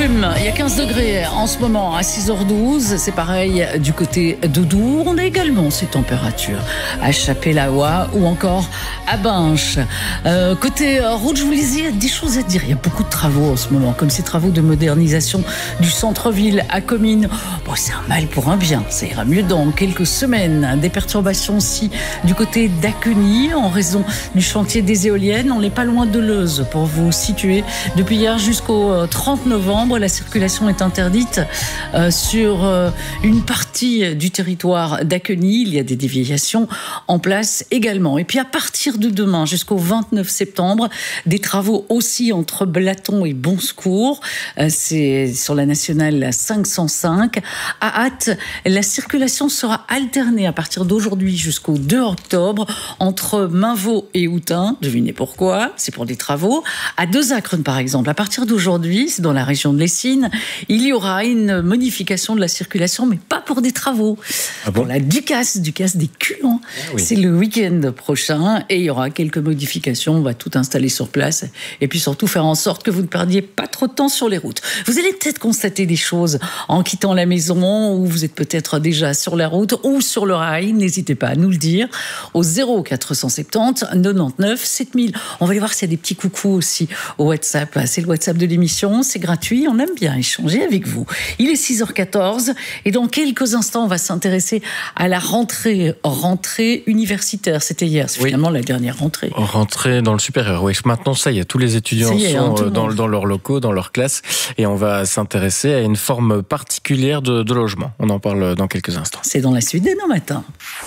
brume, il y a 15 degrés en ce moment à 6h12. C'est pareil du côté de Dour. On a également ces températures à Chapelle-Hawa ou encore à Binche. Côté route, je vous le disais, il y a des choses à dire. Il y a beaucoup de travaux en ce moment, comme ces travaux de modernisation du centre-ville à Comines. Bon, c'est un mal pour un bien. Ça ira mieux dans quelques semaines. Des perturbations aussi du côté d'Acqueny en raison du chantier des éoliennes. On n'est pas loin de Leuze pour vous situer. Depuis hier jusqu'au 30 novembre, la circulation est interdite sur une partie du territoire d'Acqueny. Il y a des déviations en place également. Et puis à partir de demain jusqu'au 29 septembre, des travaux aussi entre Blaton et Bonsecours. C'est sur la nationale 505. À Ath, la circulation sera alternée à partir d'aujourd'hui jusqu'au 2 octobre entre Mainvaux et Houtin. Devinez pourquoi, c'est pour des travaux. À Dezacren par exemple, à partir d'aujourd'hui, c'est dans la région de l'Essine, il y aura une modification de la circulation, mais pas pour des travaux. Ah bon ? Pour la Ducasse des Culans. Oui. C'est le week-end prochain et il y aura quelques modifications. On va tout installer sur place et puis surtout faire en sorte que vous ne perdiez pas trop de temps sur les routes. Vous allez peut-être constater des choses en quittant la maison ou vous êtes peut-être déjà sur la route ou sur le rail. N'hésitez pas à nous le dire au 0470 99 7000. On va aller voir s'il y a des petits coucous aussi au WhatsApp. C'est le WhatsApp de l'émission, c'est gratuit, on aime bien échanger avec vous. Il est 6h14 et dans quelques instants, on va s'intéresser à la rentrée universitaire. C'était hier, c'est finalement la dernière rentrée. Rentrée dans le supérieur, oui. Maintenant, ça y est, tous les étudiants sont dans leurs locaux, dans leurs classes, et on va s'intéresser à une forme particulière de logement. On en parle dans quelques instants. C'est dans la suite des matin.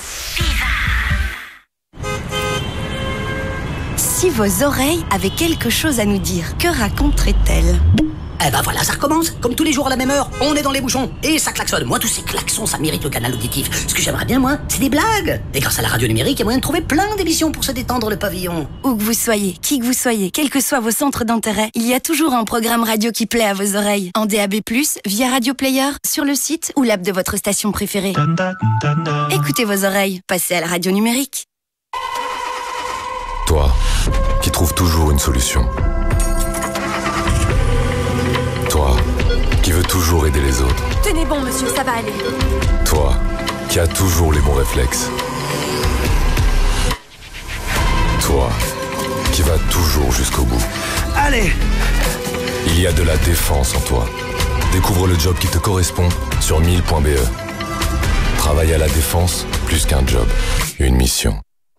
Si vos oreilles avaient quelque chose à nous dire, que raconteraient-elles ? Eh ben voilà, ça recommence. Comme tous les jours à la même heure, on est dans les bouchons et ça klaxonne. Moi, tous ces klaxons, ça mérite le canal auditif. Ce que j'aimerais bien, moi, c'est des blagues. Et grâce à la radio numérique, il y a moyen de trouver plein d'émissions pour se détendre le pavillon. Où que vous soyez, qui que vous soyez, quels que soient vos centres d'intérêt, il y a toujours un programme radio qui plaît à vos oreilles. En DAB+, via Radio Player, sur le site ou l'app de votre station préférée. Écoutez vos oreilles, passez à la radio numérique. Toi, qui trouves toujours une solution. Toi, qui veux toujours aider les autres. Tenez bon, monsieur, ça va aller. Toi, qui as toujours les bons réflexes. Toi, qui vas toujours jusqu'au bout. Allez! Il y a de la défense en toi. Découvre le job qui te correspond sur 1000.be. Travailler à la défense, plus qu'un job, une mission.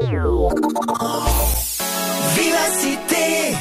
Vivacité!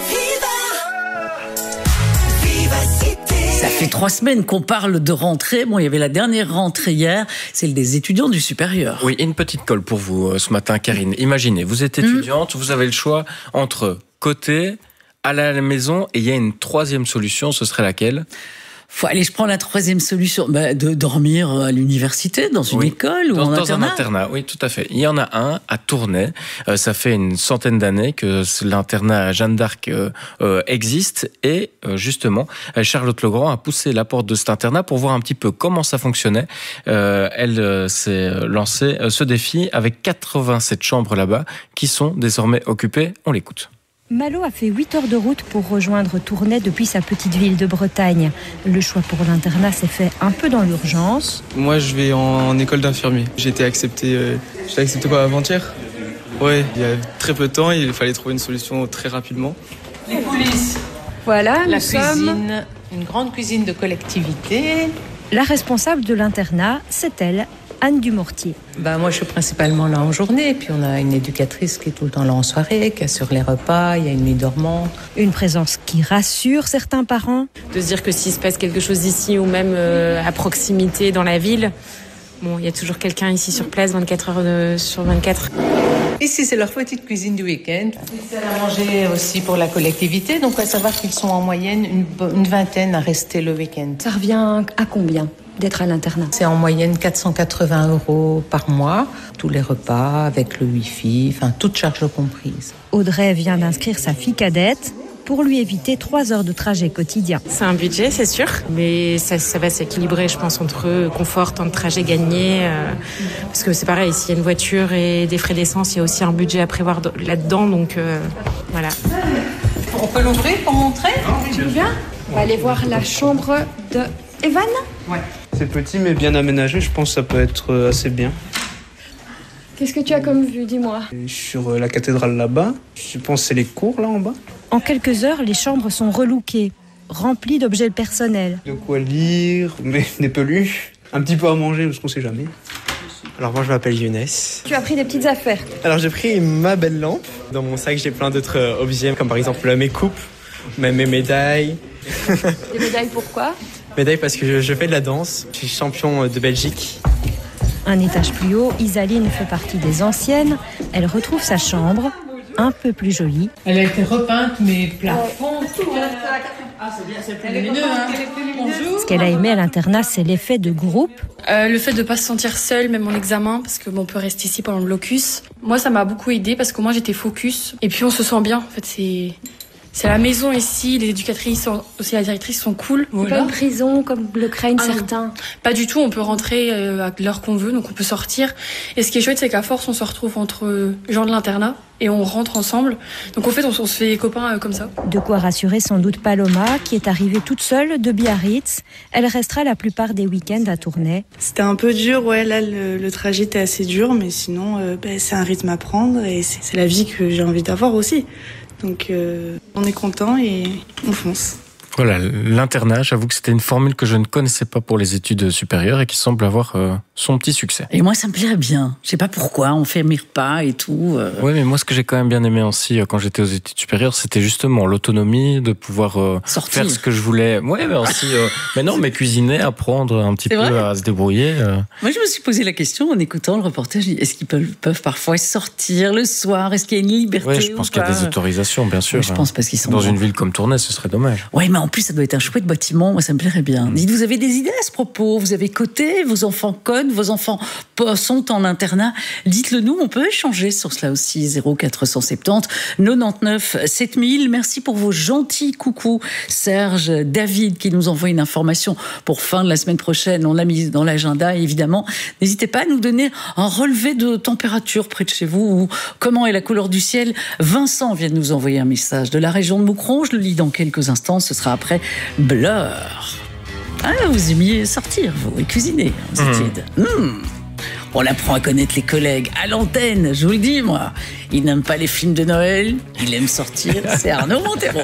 Ça fait 3 semaines qu'on parle de rentrée. Bon, il y avait la dernière rentrée hier, celle des étudiants du supérieur. Oui, une petite colle pour vous ce matin, Karine. Imaginez, vous êtes étudiante, vous avez le choix entre côté, aller à la maison, et il y a une troisième solution, ce serait laquelle ? Allez, je prends la troisième solution, de dormir à l'université, dans une école ou en internat. Dans un internat, oui, tout à fait. Il y en a un à Tournai. Ça fait une centaine d'années que l'internat Jeanne d'Arc existe. Et justement, Charlotte Legrand a poussé la porte de cet internat pour voir un petit peu comment ça fonctionnait. Elle s'est lancée ce défi avec 87 chambres là-bas qui sont désormais occupées. On l'écoute. Malo a fait 8 heures de route pour rejoindre Tournai depuis sa petite ville de Bretagne. Le choix pour l'internat s'est fait un peu dans l'urgence. Moi, je vais en école d'infirmier. J'ai été accepté, avant-hier. Ouais, il y a très peu de temps, il fallait trouver une solution très rapidement. Les coulisses. Voilà, la cuisine, une grande cuisine de collectivité. La responsable de l'internat, c'est elle, Anne Dumortier. Moi, je suis principalement là en journée, puis on a une éducatrice qui est tout le temps là en soirée, qui assure les repas, il y a une nuit dormante. Une présence qui rassure certains parents. De se dire que s'il se passe quelque chose ici ou même à proximité dans la ville, il y a toujours quelqu'un ici sur place 24 heures sur 24. Ici, c'est leur petite cuisine du week-end. C'est à manger aussi pour la collectivité, donc à savoir qu'ils sont en moyenne une vingtaine à rester le week-end. Ça revient à combien d'être à l'internat ? C'est en moyenne 480 € par mois, tous les repas, avec le wifi, toutes charges comprises. Audrey vient d'inscrire sa fille cadette pour lui éviter 3 heures de trajet quotidien. C'est un budget, c'est sûr, mais ça va s'équilibrer, je pense, entre confort, temps de trajet gagné. Parce que c'est pareil, s'il y a une voiture et des frais d'essence, il y a aussi un budget à prévoir là-dedans, donc voilà. On peut l'ouvrir pour montrer ? Tu veux bien ? On va aller voir la chambre de Evan. Ouais. C'est petit mais bien aménagé, je pense que ça peut être assez bien. Qu'est-ce que tu as comme vue, dis-moi? Sur la cathédrale là-bas, je pense que c'est les cours là en bas. En quelques heures, les chambres sont relookées, remplies d'objets personnels. De quoi lire, mais des peluches, un petit peu à manger parce qu'on sait jamais. Alors moi je m'appelle Younes. Tu as pris des petites affaires. Alors j'ai pris ma belle lampe. Dans mon sac j'ai plein d'autres objets comme par exemple mes coupes, même mes médailles. Des médailles pourquoi? Médailles parce que je fais de la danse, je suis champion de Belgique. Un étage plus haut, Isaline fait partie des anciennes. Elle retrouve sa chambre, un peu plus jolie. Elle a été repeinte, mais plafond, tout. Ah, c'est bien, c'est plus lumineux, hein. Ce qu'elle a aimé à l'internat, c'est l'effet de groupe. Le fait de pas se sentir seule, même en examen, parce que on peut rester ici pendant le blocus. Moi, ça m'a beaucoup aidé parce que moi, j'étais focus. Et puis, on se sent bien. En fait, c'est la maison ici. Les éducatrices, aussi la directrice, sont cool. C'est pas une prison comme le craignent certains. Pas du tout. On peut rentrer à l'heure qu'on veut, donc on peut sortir. Et ce qui est chouette, c'est qu'à force, on se retrouve entre gens de l'internat et on rentre ensemble. Donc en fait, on se fait copains comme ça. De quoi rassurer sans doute Paloma, qui est arrivée toute seule de Biarritz. Elle restera la plupart des week-ends à Tournai. C'était un peu dur, ouais. Là, le trajet était assez dur, mais sinon, c'est un rythme à prendre et c'est la vie que j'ai envie d'avoir aussi. Donc on est content et on fonce. Voilà, l'internat, j'avoue que c'était une formule que je ne connaissais pas pour les études supérieures et qui semble avoir son petit succès. Et moi, ça me plairait bien. Je sais pas pourquoi, on fait mes repas et tout. Oui, mais moi, ce que j'ai quand même bien aimé aussi quand j'étais aux études supérieures, c'était justement l'autonomie, de pouvoir faire ce que je voulais. Ouais, mais aussi, mais cuisiner, apprendre un petit peu à se débrouiller. Moi, je me suis posé la question en écoutant le reportage. Est-ce qu'ils peuvent parfois sortir le soir? Est-ce qu'il y a une liberté? Oui, je pense qu'il y a des autorisations, bien sûr. Oui, je pense parce qu'ils sont dans une ville comme Tournai, ce serait dommage. Oui, mais en plus, ça doit être un chouette bâtiment. Moi, ça me plairait bien. Dites, vous avez des idées à ce propos? Vous avez coté, vos enfants connent, vos enfants sont en internat. Dites-le nous, on peut échanger sur cela aussi. 0470 99 7000. Merci pour vos gentils coucous. Serge, David, qui nous envoie une information pour fin de la semaine prochaine. On l'a mise dans l'agenda, évidemment. N'hésitez pas à nous donner un relevé de température près de chez vous ou comment est la couleur du ciel. Vincent vient de nous envoyer un message de la région de Moucron. Je le lis dans quelques instants. Ce sera après Blur. Ah, vous aimiez sortir, vous, et cuisiner aux études. On apprend à connaître les collègues à l'antenne, je vous le dis, moi. Il n'aime pas les films de Noël, il aime sortir, c'est Arnaud Montero.